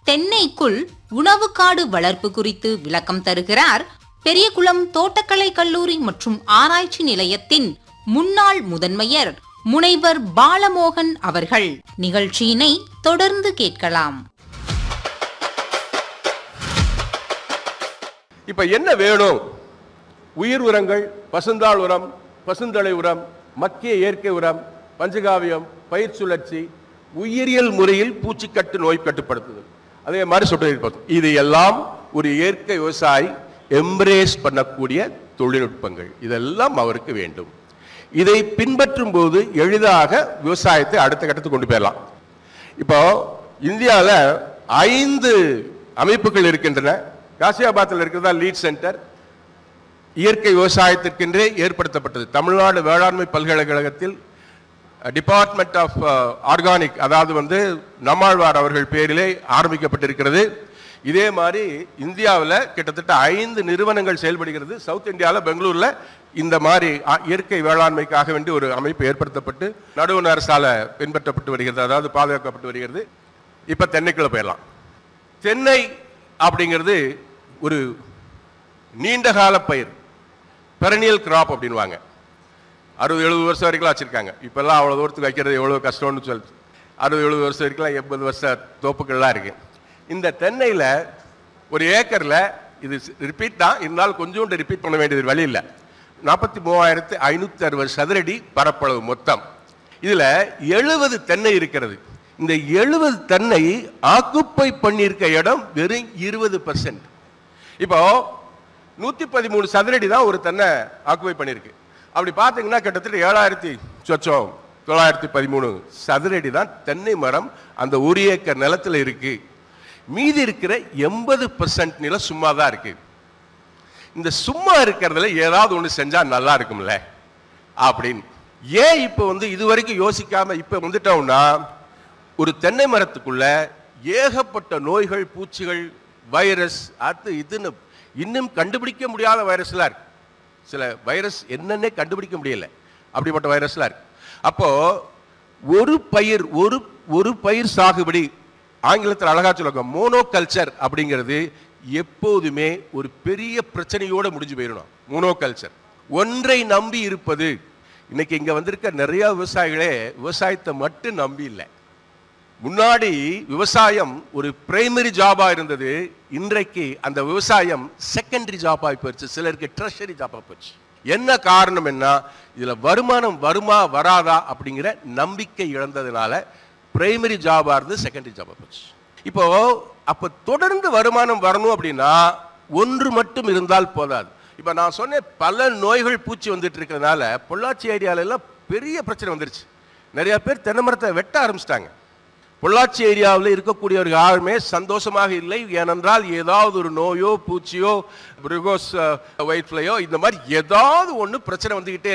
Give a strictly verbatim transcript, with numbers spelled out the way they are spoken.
தென்னைக்குள் உணவு காடு வளர்ப்பு குறித்து விளக்கம் தருகிறார் பெரியகுளம் தோட்டக்கலை கல்லூரி மற்றும் ஆராய்ச்சி நிலையத்தின் முன்னாள் முதன்மையர் முனைவர் பாலமோகன் அவர்கள். நிகழ்ச்சியினை தொடர்ந்து கேட்கலாம். இப்ப என்ன வேணும்? உயிர் உரங்கள், பசுந்தாள் உரம், பசுந்தழை உரம், மக்கிய இயற்கை உரம், பஞ்சகாவியம், பயிர் சுழற்சி, உயிரியல் முறையில் பூச்சிக்கட்டு நோய் கட்டுப்படுத்துதல், அதே மாதிரி சொட்டு இது எல்லாம் ஒரு இயற்கை விவசாயி எம்ப்ரேஸ் பண்ணக்கூடிய தொழில்நுட்பங்கள். இதெல்லாம் அவருக்கு வேண்டும். இதை பின்பற்றும் போது எளிதாக விவசாயத்தை அடுத்த கட்டத்துக்கு கொண்டு போயிடலாம். இப்போ இந்தியாவில் ஐந்து அமைப்புகள் இருக்கின்றன. காசியாபாத்தில் இருக்கிறதா லீட் சென்டர், இயற்கை விவசாயத்திற்கென்றே ஏற்படுத்தப்பட்டது. தமிழ்நாடு வேளாண்மை பல்கலைக்கழகத்தில் டிபார்ட்மெண்ட் ஆஃப் ஆர்கானிக், அதாவது வந்து நம்மாழ்வார் அவர்கள் பேரிலே ஆரம்பிக்கப்பட்டிருக்கிறது. இதே மாதிரி இந்தியாவில் கிட்டத்தட்ட ஐந்து நிறுவனங்கள் செயல்படுகிறது. சவுத் இந்தியாவில் பெங்களூரில் இந்த மாதிரி இயற்கை வேளாண்மைக்காக வேண்டி ஒரு அமைப்பு ஏற்படுத்தப்பட்டு நடுவண் அரசால பின்பற்றப்பட்டு வருகிறது, அதாவது பாதுகாக்கப்பட்டு வருகிறது. இப்போ தென்னைக்குள்ள போயிடலாம். தென்னை அப்படிங்கிறது ஒரு நீண்டகால பயிர், பெரனியல் கிராப் அப்படின்வாங்க. அறுபது எழுபது வருஷம் வரைக்கும் வச்சிருக்காங்க. இப்பெல்லாம் அவ்வளோ தூரத்துக்கு வைக்கிறது எவ்வளோ கஷ்டம்னு சொல்லி அறுபது எழுபது வருஷம் வரைக்கும் எண்பது வருஷ தோப்புகள்லாம் இருக்கு. இந்த தென்னையில் ஒரு ஏக்கரில் இது ரிப்பீட் தான், இருந்தாலும் கொஞ்சோண்டு ரிப்பீட் பண்ண வேண்டியது வழி இல்லை. நாற்பத்தி மூவாயிரத்து ஐநூற்றி அறுபது சதுரடி பரப்பளவு மொத்தம். இதில் எழுபது தென்னை இருக்கிறது. இந்த எழுபது தென்னை ஆக்குப்பை பண்ணியிருக்க இடம் வெறும் இருபது பர்சன்ட். இப்போ நூற்றி பதிமூணு சதுரடி தான் ஒரு தென்னை ஆக்குப்பை பண்ணியிருக்கு. அப்படி பார்த்தீங்கன்னா கிட்டத்தட்ட ஏழாயிரத்தி சொச்சம் தொள்ளாயிரத்தி பதிமூணு சதுரடி தான் தென்னை மரம் அந்த ஒரு ஏக்கர் நிலத்தில் இருக்கு. மீதி இருக்கிற எண்பது பர்சன்ட் நிலம் சும்மா தான் இருக்கு. இந்த சும்மா இருக்கிறதுல ஏதாவது ஒன்று செஞ்சா நல்லா இருக்கும்ல அப்படின்னு ஏன் இப்போ வந்து இது வரைக்கும் யோசிக்காம இப்ப வந்துட்டோம்னா, ஒரு தென்னை மரத்துக்குள்ள ஏகப்பட்ட நோய்கள், பூச்சிகள், வைரஸ், அது இதுன்னு இன்னும் கண்டுபிடிக்க முடியாத வைரஸ்லாம் இருக்கு. சில வைரஸ் என்னன்னே கண்டுபிடிக்க முடியல, அப்படிப்பட்ட வைரஸ்லாம் இருக்கு. அப்போ ஒரு பயிர் ஒரு ஒரு பயிர் சாகுபடி, ஆங்கிலத்தில் அழகா சொல்லுவாங்க மோனோ கல்ச்சர் அப்படிங்கிறது எப்போதுமே ஒரு பெரிய பிரச்சனையோட முடிஞ்சு போயிடணும். மோனோ கல்ச்சர், ஒன்றை நம்பி இருப்பது. இன்னைக்கு இங்க வந்திருக்க நிறைய விவசாயிகளே விவசாயத்தை மட்டும் நம்பி இல்லை. முன்னாடி விவசாயம் ஒரு பிரைமரி ஜாபா இருந்தது, இன்றைக்கு அந்த விவசாயம் செகண்டரி ஜாபா போயிடுச்சு, சிலருக்கு ட்ரெஷரி ஜாபா போச்சு. என்ன காரணம்? என்ன, இதுல வருமானம் வருமா வராதா அப்படிங்கிற நம்பிக்கை இழந்ததுனால பிரைமரி ஜாபா இருந்து செகண்டரி ஜாபா போச்சு. இப்போ அப்ப தொடர்ந்து வருமானம் வரணும் அப்படின்னா ஒன்று மட்டும் இருந்தால் போதாது. இப்ப நான் சொன்ன பல நோய்கள், பூச்சி வந்துட்டு இருக்கிறதுனால பொள்ளாச்சி ஏரியால எல்லாம் பெரிய பிரச்சனை வந்துருச்சு. நிறைய பேர் தென்னை மரத்தை வெட்ட ஆரம்பிச்சிட்டாங்க. பொள்ளாச்சி ஏரியாவில் இருக்கக்கூடியவர்கள் யாருமே சந்தோஷமாக இல்லை. ஏனென்றால் ஏதாவது ஒரு நோயோ, பூச்சியோ, பிரிகோஸ் ஒயிட் ஃப்ளையோ, இந்த மாதிரி ஏதாவது ஒன்று பிரச்சனை வந்துகிட்டே